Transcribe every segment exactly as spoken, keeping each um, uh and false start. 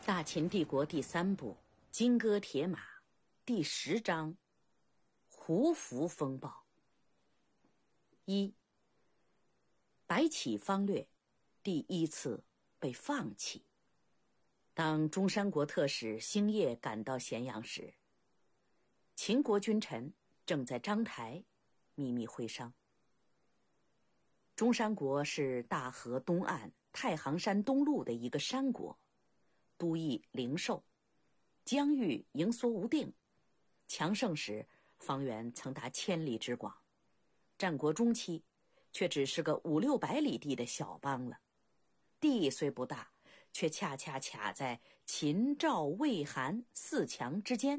大秦帝国第三部《金戈铁马》第十章胡服风暴。一、白起方略第一次被放弃。当中山国特使星夜赶到咸阳时，秦国君臣正在章台秘密会商。中山国是大河东岸太行山东麓的一个山国，都邑灵寿，疆域盈缩无定，强盛时方圆曾达千里之广，战国中期却只是个五六百里地的小邦了。地虽不大，却恰恰卡在秦赵魏韩四强之间。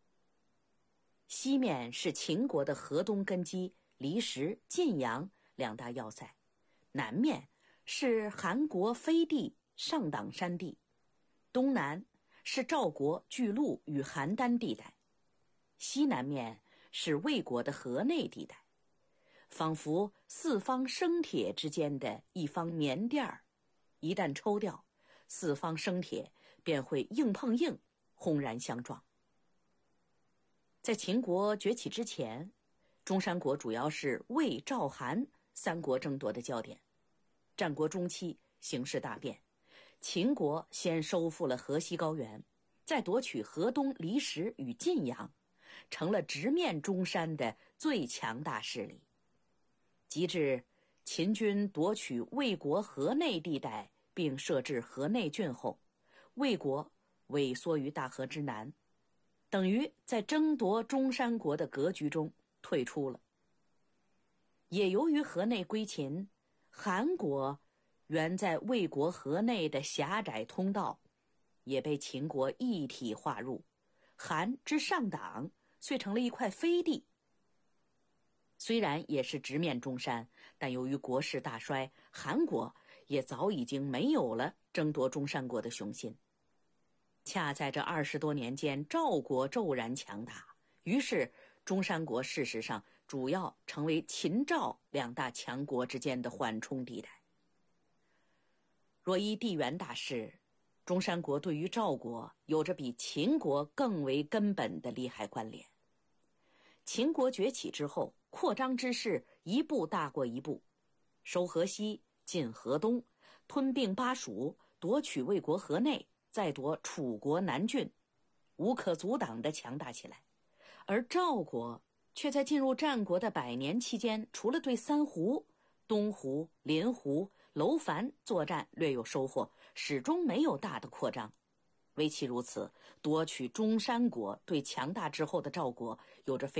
西面是秦国的河东根基离石、晋阳两大要塞，南面是韩国飞地上党山地，东南是赵国巨鹿与邯郸地带，西南面是魏国的河内地带，仿佛四方生铁之间的一方棉垫儿，一旦抽掉，四方生铁便会硬碰硬，轰然相撞。在秦国崛起之前，中山国主要是魏、赵、韩三国争夺的焦点。战国中期形势大变，秦国先收复了河西高原，再夺取河东离石与晋阳，成了直面中山的最强大势力。及至秦军夺取魏国河内地带并设置河内郡后，魏国萎缩于大河之南，等于在争夺中山国的格局中退出了。也由于河内归秦，韩国原在魏国河内的狭窄通道也被秦国一体划入，韩之上党遂成了一块飞地。虽然也是直面中山，但由于国势大衰，韩国也早已经没有了争夺中山国的雄心。恰在这二十多年间，赵国骤然强大，于是中山国事实上主要成为秦赵两大强国之间的缓冲地带。若依地缘大势，中山国对于赵国有着比秦国更为根本的利害关联。秦国崛起之后，扩张之势一步大过一步，收河西，进河东，吞并巴蜀，夺取魏国河内，再夺楚国南郡，无可阻挡地强大起来。而赵国却在进入战国的百年期间，除了对三胡、东胡、临胡、楼烦作战略有收获，始终没有大的扩张。唯其如此，夺取中山国对强大之后的赵国有着非